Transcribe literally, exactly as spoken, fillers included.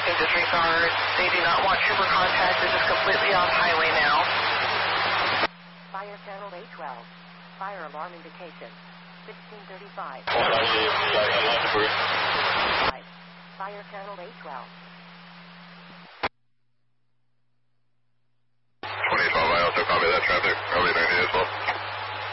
can disregard. They do not want trooper contact. This is completely off highway now. Fire channel A twelve. Fire alarm indication. sixteen thirty-five. Fire channel A twelve. twenty-five, I also copy that traffic. Early ninety as well.